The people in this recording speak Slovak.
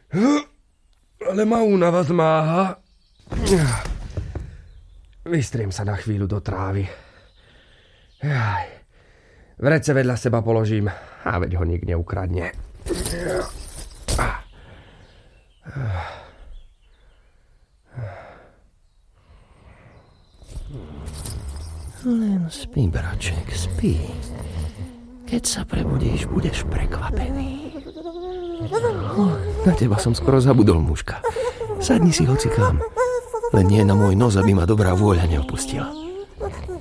Ale ma únava zmáha. Vystriem sa na chvíľu do trávy. Vrece vedľa seba položím a veď ho nik neukradne. Len spí, braček, spí. Keď sa prebudíš, budeš prekvapený. Na teba som skoro zabudol, mužka. Sadni si hocikám. Len nie na môj nos, aby ma dobrá vôľa neopustila.